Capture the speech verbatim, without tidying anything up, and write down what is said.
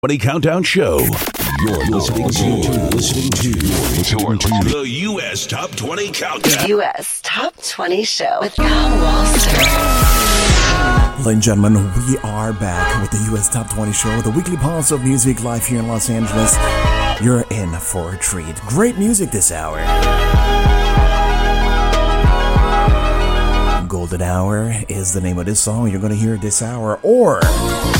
twenty Countdown Show. You're listening to, listening to, you're listening to the U S Top twenty Countdown. The U S Top twenty Show with Al Walser. Ladies and gentlemen, we are back with the U S Top twenty Show, the weekly pulse of music live here in Los Angeles. You're in for a treat. Great music this hour. Golden Hour is the name of this song you're going to hear this hour, or